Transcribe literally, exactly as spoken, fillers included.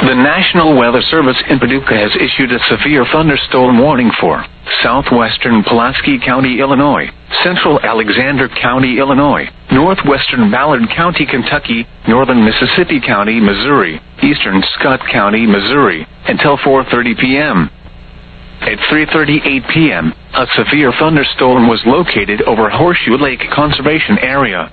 The National Weather Service in Paducah has issued a severe thunderstorm warning for southwestern Pulaski County, Illinois, central Alexander County, Illinois, northwestern Ballard County, Kentucky, northern Mississippi County, Missouri, eastern Scott County, Missouri, until four thirty p.m. At three thirty-eight p.m., a severe thunderstorm was located over Horseshoe Lake Conservation Area.